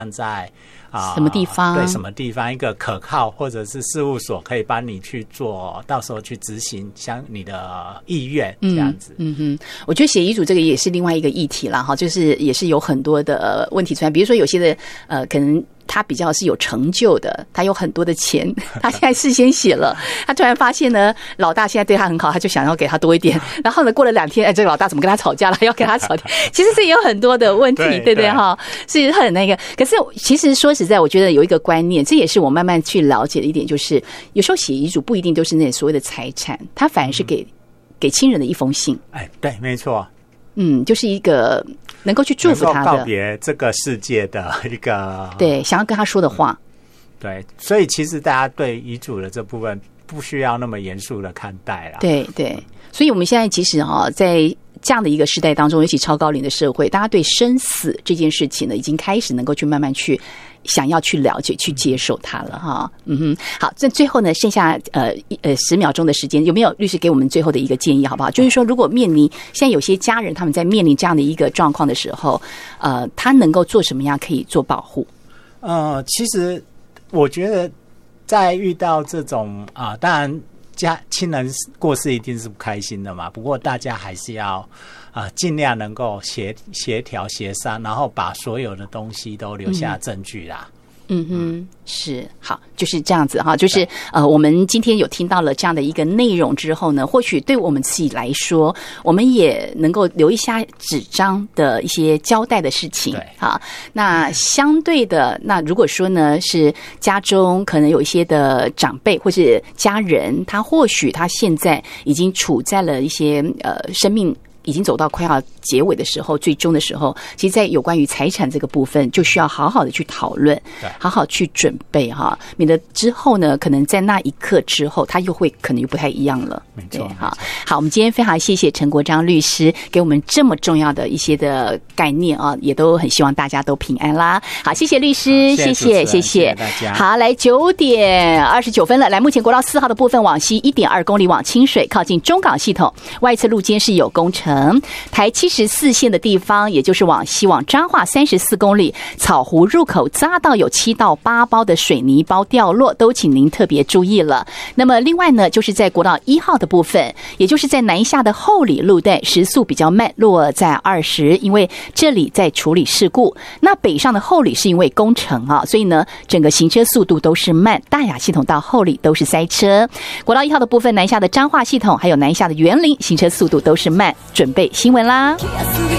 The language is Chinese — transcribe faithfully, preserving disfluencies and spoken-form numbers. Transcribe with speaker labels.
Speaker 1: 在啊、呃、
Speaker 2: 什么地方？
Speaker 1: 对，什么地方一个可靠或者是事务所可以帮你去做，到时候去执行像你的意愿这样子。
Speaker 2: 嗯哼，我觉得写遗嘱这个也是另外一个议题啦，哈，就是也是有很多的问题出来，比如说有些的呃可能。他比较是有成就的，他有很多的钱，他现在事先写了，他突然发现呢，老大现在对他很好，他就想要给他多一点，然后呢，过了两天，哎，这个老大怎么跟他吵架了？要跟他吵架，其实这也有很多的问题，对不对哈？是很那个。可是其实说实在，我觉得有一个观念，这也是我慢慢去了解的一点，就是有时候写遗嘱不一定都是那所谓的财产，他反而是给、嗯、给亲人的一封信。
Speaker 1: 哎，对，没错。
Speaker 2: 嗯，就是一个能够去祝福他的，
Speaker 1: 告别这个世界的一个
Speaker 2: 对想要跟他说的话。
Speaker 1: 对，所以其实大家对遗嘱的这部分不需要那么严肃的看待啦。
Speaker 2: 对对，所以我们现在其实哈、哦，在这样的一个时代当中，尤其超高龄的社会，大家对生死这件事情呢，已经开始能够去慢慢去。想要去了解、去接受它了哈，嗯哼，好，这最后呢，剩下呃呃十秒钟的时间，有没有律师给我们最后的一个建议，好不好？就是说，如果面临现在有些家人他们在面临这样的一个状况的时候，呃，他能够做什么样可以做保护？
Speaker 1: 呃，其实我觉得在遇到这种啊、呃，当然家亲人过世一定是不开心的嘛，不过大家还是要。啊、呃，尽量能够协协调协商，然后把所有的东西都留下证据啦。
Speaker 2: 嗯哼，是好，就是这样子哈，就是呃，我们今天有听到了这样的一个内容之后呢，或许对我们自己来说，我们也能够留一下纸张的一些交代的事情。对，好，那相对的，那如果说呢是家中可能有一些的长辈或是家人，他或许他现在已经处在了一些呃生命。已经走到快要结尾的时候，最终的时候，其实在有关于财产这个部分，就需要好好的去讨论，好好去准备哈，免得之后呢，可能在那一刻之后，他又会可能又不太一样了。
Speaker 1: 没错，
Speaker 2: 好，好，我们今天非常谢谢陈国璋律师给我们这么重要的一些的概念啊，也都很希望大家都平安啦。好，谢谢律师，谢谢谢谢
Speaker 1: 大家。
Speaker 2: 好，来九点二十九分了，来，目前国道四号的部分往西一点二公里往清水，靠近中港系统外侧路肩是有工程。台七十四线的地方，也就是往西往彰化三十四公里草湖入口匝道有七到八包的水泥包掉落，都请您特别注意了。那么另外呢，就是在国道一号的部分，也就是在南下的后里路段，时速比较慢，落在二十，因为这里在处理事故。那北上的后里是因为工程啊，所以呢，整个行车速度都是慢，大雅系统到后里都是塞车。国道一号的部分，南下的彰化系统还有南下的员林，行车速度都是慢。准备新闻啦。